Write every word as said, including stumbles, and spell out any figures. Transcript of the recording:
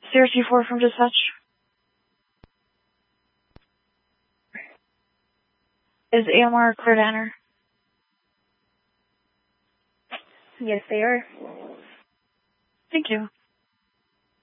Zero two four from dispatch. Is A M R clear to enter? Yes, they are. Thank you.